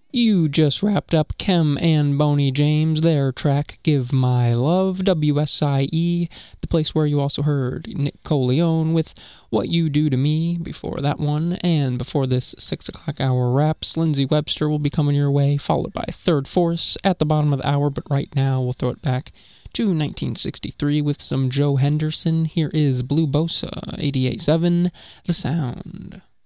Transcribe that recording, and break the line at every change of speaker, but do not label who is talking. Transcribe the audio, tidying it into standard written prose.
You just wrapped up Kem and Boney James, their track Give My Love, WSIE, the place where you also heard Nick Coleone with What You Do to Me before that one, and before this 6 o'clock hour wraps, Lindsay Webster will be coming your way, followed by Third Force at the bottom of the hour, but right now we'll throw it back to 1963 with some Joe Henderson. Here is Blue Bossa, 88.7, The Sound.